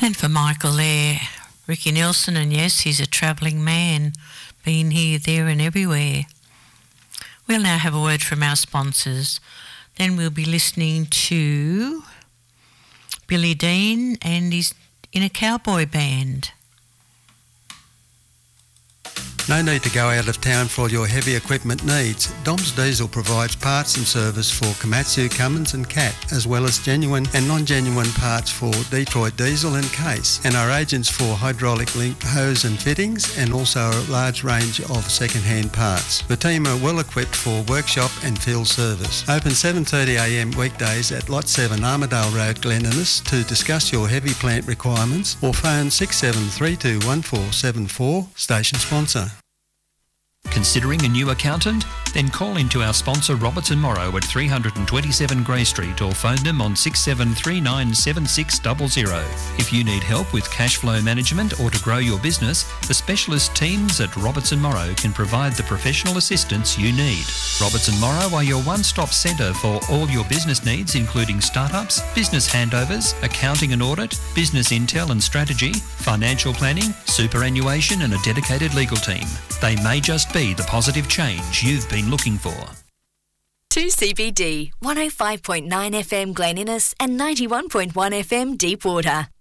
And for Michael there, Ricky Nelson, and yes, he's a travelling man, been here, there and everywhere. We'll now have a word from our sponsors. Then we'll be listening to Billy Dean and he's in a cowboy band. No need to go out of town for your heavy equipment needs. Dom's Diesel provides parts and service for Komatsu, Cummins and Cat, as well as genuine and non-genuine parts for Detroit Diesel and Case, and are agents for hydraulic linked hose and fittings, and also a large range of second-hand parts. The team are well equipped for workshop and field service. Open 7:30am weekdays at Lot 7 Armadale Road, Glen Innes, to discuss your heavy plant requirements, or phone 67321474, station sponsor. Considering a new accountant? Then call into our sponsor Robertson Morrow at 327 Grey Street or phone them on 67397600. If you need help with cash flow management or to grow your business, the specialist teams at Robertson Morrow can provide the professional assistance you need. Robertson Morrow are your one-stop centre for all your business needs, including startups, business handovers, accounting and audit, business intel and strategy, financial planning, superannuation and a dedicated legal team. They may just be the positive change you've been looking for. 2CBD, 105.9 FM Glen Innes and 91.1 FM Deepwater.